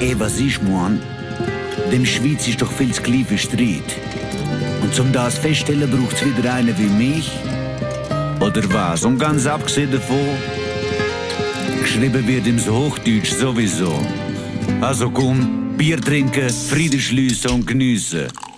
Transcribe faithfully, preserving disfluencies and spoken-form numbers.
Eh, was ich mein? Dem Schweiz ist doch viel zu klein für Streit. Und zum das feststellen braucht's wieder einen wie mich? Oder was? Und ganz abgesehen davon, geschrieben wird im Hochdeutsch sowieso. Also komm, Bier trinken, Frieden schliessen und geniessen.